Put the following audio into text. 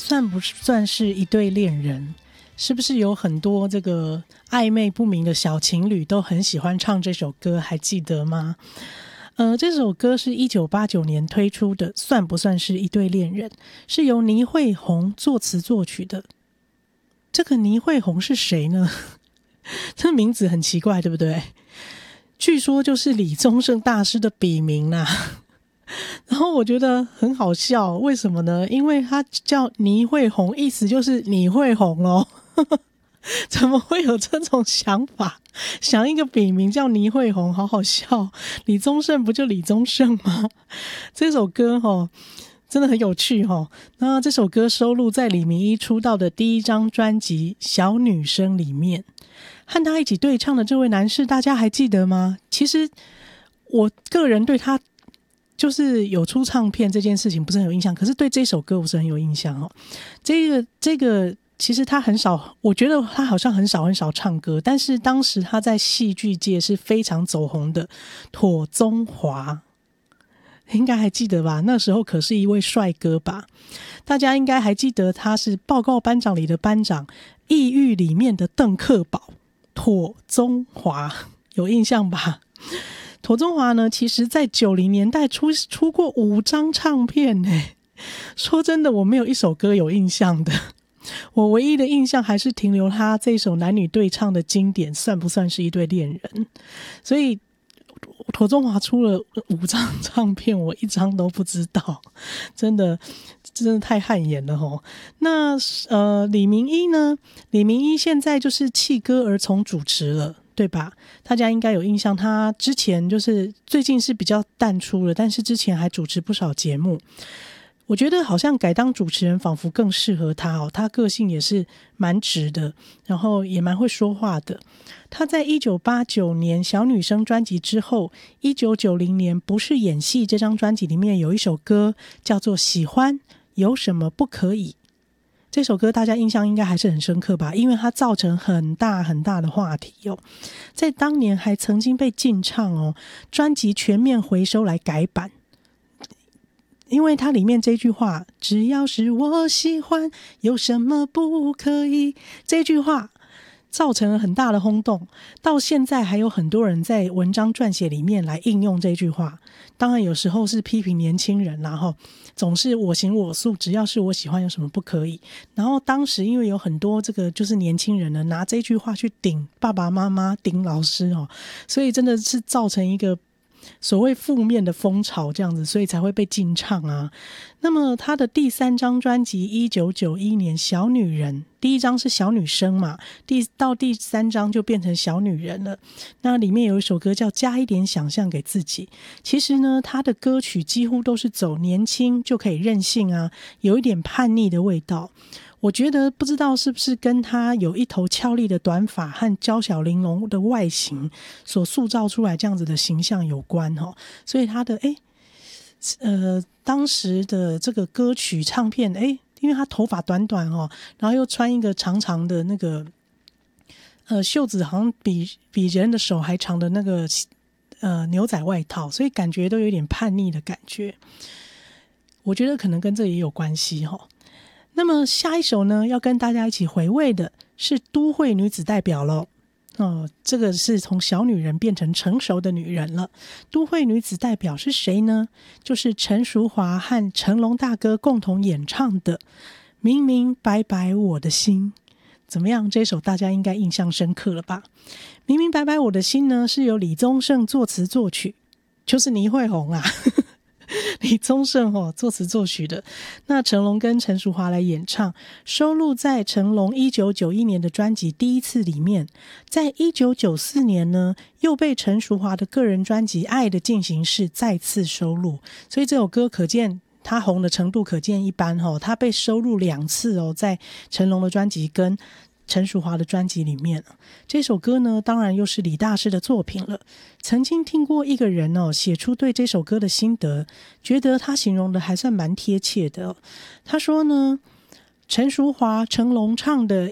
算不算是一对恋人？是不是有很多这个暧昧不明的小情侣都很喜欢唱这首歌，还记得吗？这首歌是1989年推出的，算不算是一对恋人？是由倪慧红作词作曲的。这个倪慧红是谁呢？这名字很奇怪，对不对？据说就是李宗盛大师的笔名啦。然后我觉得很好笑，为什么呢？因为他叫倪慧红，意思就是你会红哦。怎么会有这种想法？想一个笔名叫倪慧红，好好笑。李宗盛不就李宗盛吗？这首歌真的很有趣。那这首歌收录在李明一出道的第一张专辑《小女生》里面。和他一起对唱的这位男士，大家还记得吗？其实我个人对他就是有出唱片这件事情不是很有印象，可是对这首歌我是很有印象。这个其实他很少，我觉得他好像很少唱歌，但是当时他在戏剧界是非常走红的。庹宗华应该还记得吧？那时候可是一位帅哥吧？大家应该还记得他是报告班长里的班长，异域里面的邓克宝，庹宗华有印象吧？庹宗华呢，其实在90年代出过5张唱片呢。说真的，我没有一首歌有印象的。我唯一的印象还是停留他这首男女对唱的经典，算不算是一对恋人？所以庹宗华出了5张唱片，我1张都不知道，真的太汗颜了。那李明一呢？李明一现在就是弃歌而从主持了，对吧？大家应该有印象，他之前就是最近是比较淡出了，但是之前还主持不少节目。我觉得好像改当主持人仿佛更适合他他个性也是蛮直的，然后也蛮会说话的。他在1989年小女生专辑之后，1990年不是演戏这张专辑里面有一首歌叫做喜欢有什么不可以。这首歌大家印象应该还是很深刻吧，因为它造成很大很大的话题在当年还曾经被禁唱专辑全面回收来改版。因为它里面这句话，只要是我喜欢有什么不可以，这句话造成了很大的轰动，到现在还有很多人在文章撰写里面来应用这句话。当然有时候是批评年轻人啦，总是我行我素，只要是我喜欢有什么不可以。然后当时因为有很多这个就是年轻人呢，拿这句话去顶爸爸妈妈顶老师所以真的是造成一个所谓负面的风潮这样子，所以才会被禁唱啊。那么他的第3张专辑1991年小女人，第1张是小女生嘛，到第3张就变成小女人了。那里面有一首歌叫加一点想象给自己。其实呢，他的歌曲几乎都是走年轻就可以任性啊，有一点叛逆的味道。我觉得不知道是不是跟他有一头俏丽的短发和娇小玲珑的外形所塑造出来这样子的形象有关所以他的当时的这个歌曲唱片因为他头发短短然后又穿一个长长的那个袖子好像比人的手还长的那个牛仔外套，所以感觉都有点叛逆的感觉。我觉得可能跟这也有关系那么下一首呢，要跟大家一起回味的是都会女子代表咯这个是从小女人变成成熟的女人了。都会女子代表是谁呢？就是陈淑华和成龙大哥共同演唱的《明明白白我的心》。怎么样？这首大家应该印象深刻了吧？明明白白我的心呢，是由李宗盛作词作曲，就是倪慧红啊李宗盛作词作曲的。那成龙跟陈淑华来演唱，收录在成龙1991年的专辑《第一次》里面。在1994年呢，又被陈淑华的个人专辑《爱的进行式》再次收录。所以这首歌可见他红的程度可见一斑他被收录2次在成龙的专辑跟陈淑华的专辑里面。这首歌呢，当然又是李大师的作品了。曾经听过一个人写出对这首歌的心得，觉得他形容的还算蛮贴切的他说呢，陈淑华、成龙唱的